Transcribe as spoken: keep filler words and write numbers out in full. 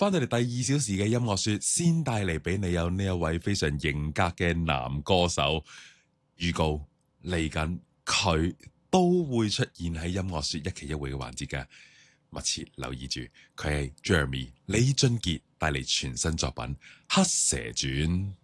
翻到嚟第二小時嘅音樂說，先帶嚟俾你有呢一位非常型格嘅男歌手。預告嚟緊，佢都會出現喺音樂說一期一會嘅環節嘅，密切留意住。佢係 Jeremy 李俊傑帶嚟全新作品《黑蛇傳》。